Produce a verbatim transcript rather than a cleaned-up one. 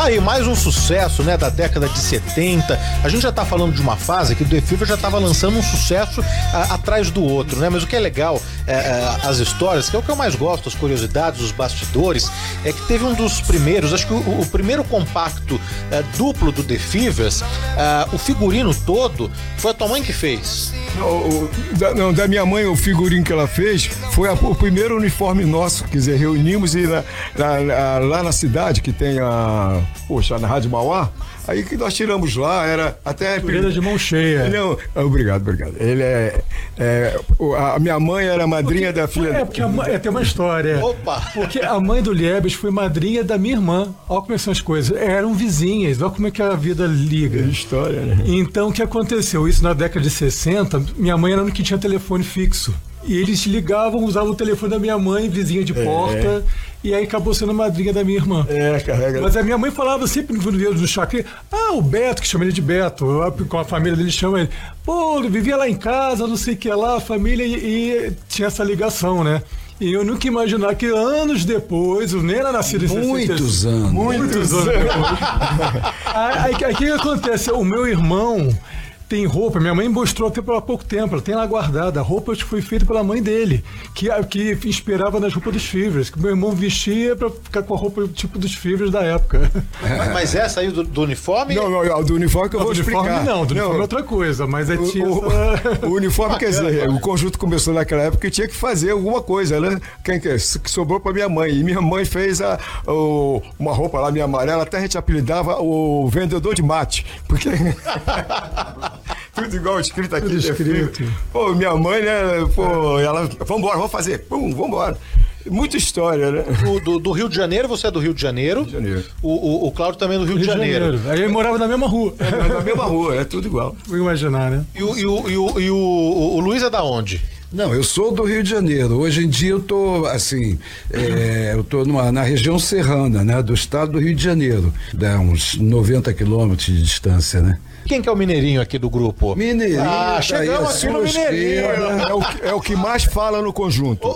Tá aí, mais um sucesso, né, da década de setenta. A gente já tá falando de uma fase que o The Fever já tava lançando um sucesso a, atrás do outro, né? Mas o que é legal, é, é, as histórias, que é o que eu mais gosto, as curiosidades, os bastidores, é que teve um dos primeiros, acho que o, o primeiro compacto é, duplo do The Fevers, é, o figurino todo, foi a tua mãe que fez. Não, o, da, não, da minha mãe, o figurino que ela fez foi a, o primeiro uniforme nosso, quer dizer, reunimos e na, na, na, lá na cidade, que tem a, poxa, na Rádio Mauá, aí que nós tiramos lá, era até... Figureira de mão cheia. Não, obrigado, obrigado. Ele é, é, a minha mãe era madrinha porque, da filha... É, porque a mãe, é, tem uma história. Opa! Porque a mãe do Liebes foi madrinha da minha irmã. Olha como são as coisas. Eram vizinhas, olha como é que a vida liga. É história, né? Então, o que aconteceu? Isso na década de sessenta, minha mãe era a única que tinha telefone fixo. E eles ligavam, usavam o telefone da minha mãe, vizinha de porta, é. E aí acabou sendo madrinha da minha irmã. É, carrega. Mas a minha mãe falava sempre no dia do chacre, ah, o Beto, que chama ele de Beto, com a família dele chama ele, pô, ele vivia lá em casa, não sei o que lá, a família, e, e tinha essa ligação, né? E eu nunca ia imaginar que anos depois, eu nem era nascido em Muitos sessenta, anos. Muitos anos depois. Aí o que acontece? O meu irmão tem roupa, minha mãe mostrou até por pouco tempo, ela tem lá guardada, a roupa foi feita pela mãe dele, que, que inspirava nas roupas dos Fevers, que meu irmão vestia pra ficar com a roupa tipo dos Fevers da época. Mas, mas essa aí do, do uniforme? Não, não, do uniforme que eu não, vou do explicar. Uniforme não, do não, uniforme é outra coisa, mas é tinha o, essa... o, o uniforme, quer dizer, o conjunto começou naquela época e tinha que fazer alguma coisa, né? Quem que, que sobrou pra minha mãe, e minha mãe fez a, o, uma roupa lá, minha amarela, até a gente apelidava o vendedor de mate, porque... Tudo igual escrito aqui. Tudo escrito. Pô, minha mãe, né? Pô, ela. Vambora, vamos fazer. Pum, vambora. Muita história, né? O, do, do Rio de Janeiro, você é do Rio de Janeiro. Rio de Janeiro. O, o, o Cláudio também é do Rio, Rio de, Janeiro. de Janeiro. Aí ele morava na mesma rua. É, na mesma rua, é tudo igual. Vou imaginar, né? E o, e o, e o, e o, o, o Luiz é da onde? Não, eu sou do Rio de Janeiro. Hoje em dia eu tô, assim, é, eu tô numa, na região serrana, né? Do estado do Rio de Janeiro. Dá uns noventa quilômetros de distância, né? Quem que é o mineirinho aqui do grupo? Mineirinho. Ah, chegamos aqui no mineirinho. É o, é o que mais fala no conjunto.